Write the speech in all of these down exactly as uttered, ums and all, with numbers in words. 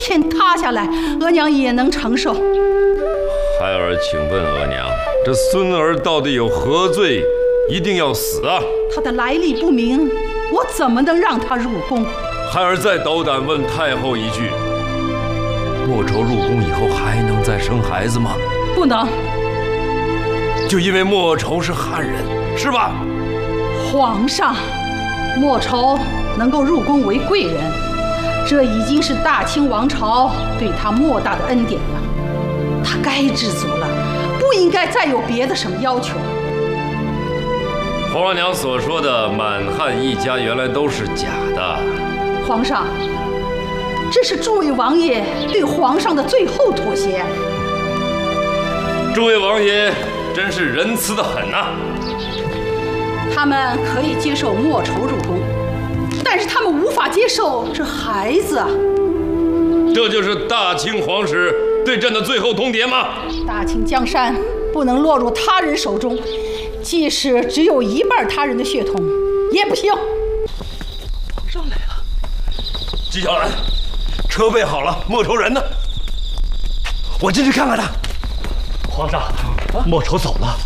天塌下来，额娘也能承受。 孩儿，请问额娘，这孙儿到底有何罪，一定要死啊？ 他的来历不明，我怎么能让他入宫？ 孩儿再斗胆问太后一句：莫愁入宫以后还能再生孩子吗？ 不能。 就因为莫愁是汉人，是吧？ 皇上，莫愁能够入宫为贵人，这已经是大清王朝对他莫大的恩典了。他该知足了，不应该再有别的什么要求。 皇额娘所说的满汉一家原来都是假的。 皇上，这是诸位王爷对皇上的最后妥协。 诸位王爷真是仁慈的很呐！ 他们可以接受莫愁入宫，但是他们无法接受这孩子啊！ 这就是大清皇室对朕的最后通牒吗？ 大清江山不能落入他人手中，即使只有一半他人的血统也不行。 皇上来了，纪晓岚，车备好了，莫愁人呢？我进去看看他。 皇上，莫愁走了。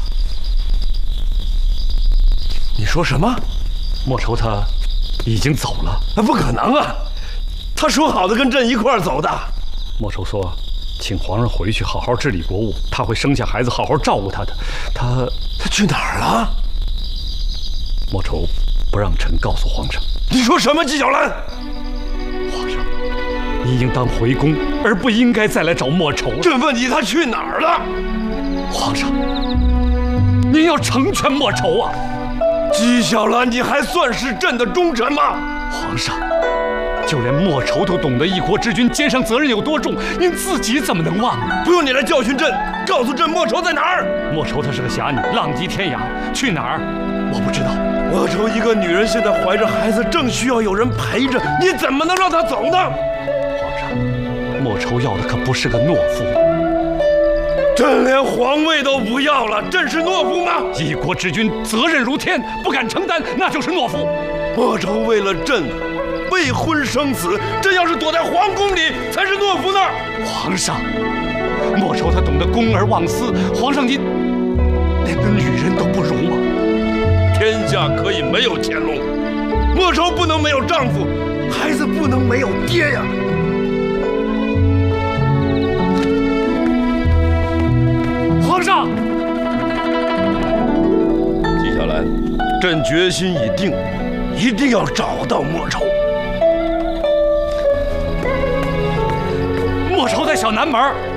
你说什么？ 莫愁他已经走了？ 不可能啊！他说好的跟朕一块儿走的。 莫愁说，请皇上回去好好治理国务，他会生下孩子，好好照顾他的。他他去哪儿了？ 莫愁不让臣告诉皇上。 你说什么，纪晓岚？ 皇上，你应当回宫，而不应该再来找莫愁。 朕问你，他去哪儿了？ 皇上，您要成全莫愁啊！ 纪晓岚，你还算是朕的忠臣吗？ 皇上，就连莫愁都懂得一国之君肩上责任有多重，您自己怎么能忘呢？ 不用你来教训朕，告诉朕莫愁在哪儿。 莫愁她是个侠女，浪迹天涯，去哪儿我不知道。 莫愁一个女人现在怀着孩子，正需要有人陪着，你怎么能让她走呢？ 皇上，莫愁要的可不是个懦夫。 朕连皇位都不要了，朕是懦夫吗？ 一国之君责任如天，不敢承担，那就是懦夫。 莫愁为了朕未婚生子，朕要是躲在皇宫里，才是懦夫呢。 皇上，莫愁她懂得公而忘私，皇上您连个女人都不如吗？ 天下可以没有乾隆，莫愁不能没有丈夫，孩子不能没有爹呀。 皇上， 纪晓岚，朕决心已定，一定要找到莫愁。 莫愁在小南门。